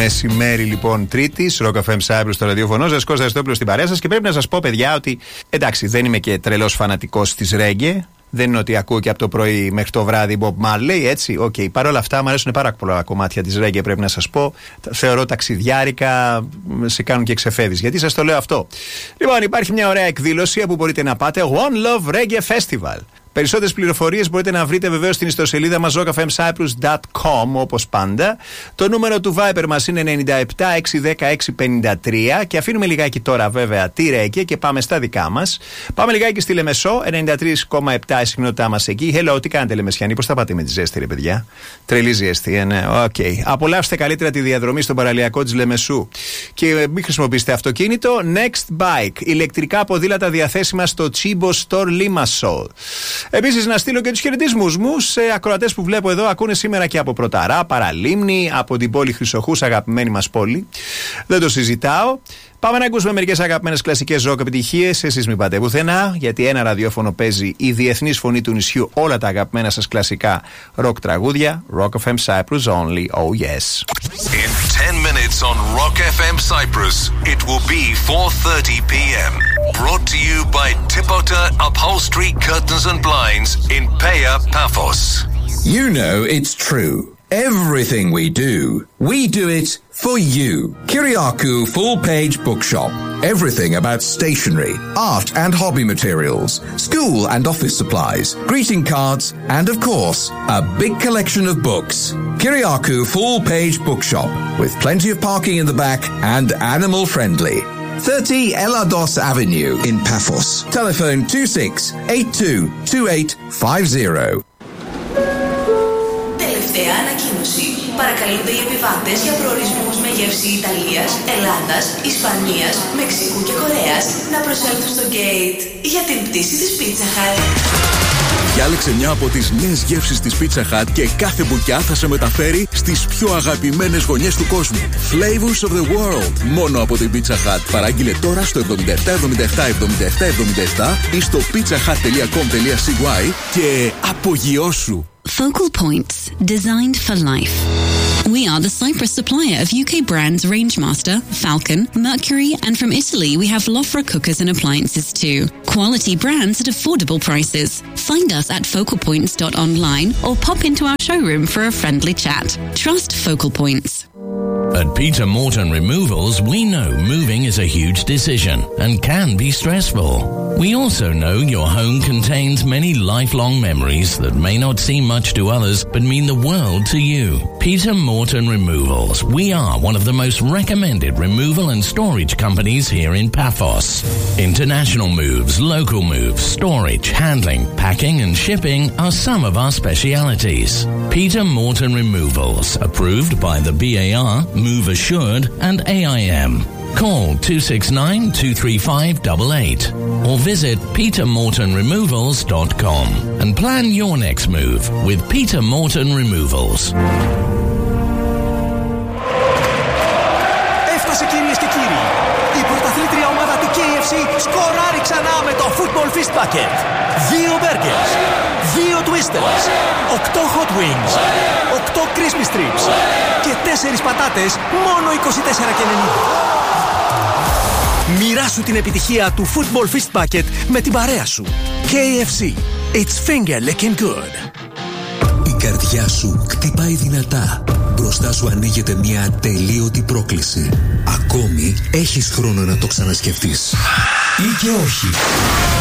Μεσημέρι λοιπόν Τρίτης, Rock FM Cyprus στο ραδιόφωνο. Ζεσκός Δαστόπουλος στην παρέα σας. Και πρέπει να σας πω, παιδιά, ότι εντάξει, δεν είμαι και τρελός φανατικός της ρέγγε. Δεν είναι ότι ακούω και από το πρωί μέχρι το βράδυ Bob Marley, έτσι. Οκ. Παρ' όλα αυτά, μου αρέσουν πάρα πολλά κομμάτια της ρέγγε, πρέπει να σας πω. Θεωρώ ταξιδιάρικα, σε κάνουν και ξεφεύγεις. Γιατί σας το λέω αυτό? Λοιπόν, υπάρχει μια ωραία εκδήλωση που μπορείτε να πάτε. One Love Reggae Festival. Περισσότερες πληροφορίες μπορείτε να βρείτε βεβαίως στην ιστοσελίδα μας rockfmcyprus.com, όπως πάντα. Το νούμερο του Viber μας είναι 97 610 653 και αφήνουμε λιγάκι τώρα βέβαια τη ρέγγε και πάμε στα δικά μας. Πάμε λιγάκι στη Λεμεσό, 93,7 η συχνότητά μας εκεί. Hello, τι κάνετε Λεμεσιανοί, πώς θα πάτε με τη ζέστη ρε παιδιά? Τρελή ζέστη, ναι, οκ. Απολαύστε καλύτερα τη διαδρομή στον παραλιακό της Λεμεσού. Και μην χρησιμοποιήσετε αυτοκίνητο. Next Bike, ηλεκτρικά ποδήλατα διαθέσιμα στο Chibo Store Limassol. Επίσης, να στείλω και τους χαιρετισμούς μου σε ακροατές που βλέπω εδώ. Ακούνε σήμερα και από Πρωταρά, Παραλίμνη, από την πόλη Χρυσοχούς, αγαπημένη μας πόλη. Δεν το συζητάω. Πάμε να ακούσουμε μερικές αγαπημένες κλασικές ροκ επιτυχίες. Εσείς μην πάτε πουθενά, γιατί ένα ραδιόφωνο παίζει η διεθνής φωνή του νησιού όλα τα αγαπημένα σας κλασικά ροκ τραγούδια. Rock FM Cyprus only, oh yes. In 10 minutes on Rock FM Cyprus, it will be 4:30 p.m. Brought to you by Tipota Upholstery Curtains and Blinds in Peia, Paphos. You know it's true. Everything we do it for you. Kyriakou Full-Page Bookshop. Everything about stationery, art and hobby materials, school and office supplies, greeting cards, and of course, a big collection of books. Kyriakou Full-Page Bookshop, with plenty of parking in the back and animal friendly. 30 Elados Avenue in Paphos. Telephone 26822850. Τελευταία ανακοίνωση. Παρακαλούνται οι επιβάτες για προορισμούς με γεύση Ιταλίας, Ελλάδας, Ισπανίας, Μεξικού και Κορέας να προσέλθουν στο gate για την πτήση της Pizza Hut. Διάλεξε μια από τις νέες γεύσεις της Pizza Hut και κάθε μπουκιά θα σε μεταφέρει στις πιο αγαπημένες γωνιές του κόσμου. Flavors of the world. Μόνο από την Pizza Hut. Παράγγειλε τώρα στο 77777777 ή στο pizzahut.com.cy και απογειώσου. Focal Points, designed for life. We are the Cyprus supplier of UK brands Rangemaster, Falcon, Mercury, and from Italy we have Lofra cookers and appliances too. Quality brands at affordable prices. Find us at focalpoints.online or pop into our showroom for a friendly chat. Trust Focal Points. At Peter Morton Removals, we know moving is a huge decision and can be stressful. We also know your home contains many lifelong memories that may not seem much to others but mean the world to you. Peter Morton Removals. We are one of the most recommended removal and storage companies here in Paphos. International moves, local moves, storage, handling, packing and shipping are some of our specialities. Peter Morton Removals, approved by the BAR, Move Assured and AIM. Call 269-235-88 or visit petermortonremovals.com and plan your next move with Peter Morton Removals. Έφτασε κυρίες και κύριοι, η πρωταθλήτρια ομάδα του KFC σκοράρει ξανά με το Football Fist Bucket. 2 burgers, 2 twisters, 8 hot wings, 8 crispy strips και 4 πατάτες μόνο 24,90. Μοιράσου την επιτυχία του Football Fist Bucket με την παρέα σου. KFC. It's finger licking good. Η καρδιά σου χτυπάει δυνατά. Μπροστά σου ανοίγεται μια ατελείωτη πρόκληση. Ακόμη έχεις χρόνο να το ξανασκεφτείς. Ή και όχι.